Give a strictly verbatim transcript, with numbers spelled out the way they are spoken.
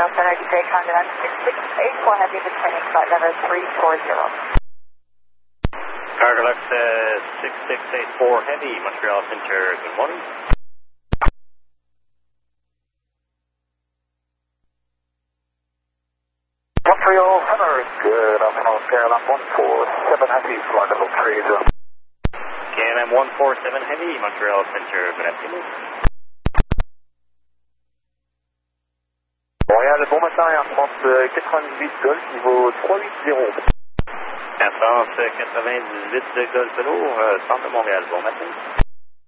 Montreal Center, D J Contact six six eight four Heavy, returning flight number three four zero. Cargolux uh, six six eight four Heavy, Montreal Center, good morning. Montreal Center, good afternoon, K L M one four seven Heavy, flight level three zero. K L M one four seven Heavy, Montreal Center, good afternoon. Montréal, bon matin, Air France quatre-vingt-dix-huit Golf, niveau trois huit zéro. Air France quatre-vingt-dix-huit Golf Lourd, centre de Montréal, bon matin.